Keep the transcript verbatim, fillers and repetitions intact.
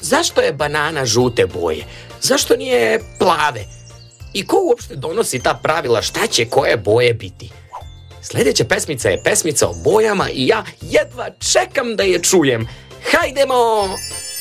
Zašto je banana žute boje? Zašto nije plave? I ko uopšte donosi ta pravila šta će koje boje biti? Sljedeća pesmica je pesmica o bojama i ja jedva čekam da je čujem. Hajdemo!